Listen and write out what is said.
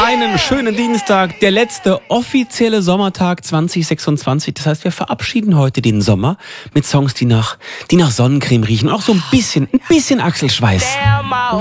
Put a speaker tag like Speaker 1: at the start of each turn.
Speaker 1: Einen schönen Dienstag, der letzte offizielle Sommertag 2026. Das heißt, wir verabschieden heute den Sommer mit Songs, die nach Sonnencreme riechen und auch so ein bisschen Achselschweiß.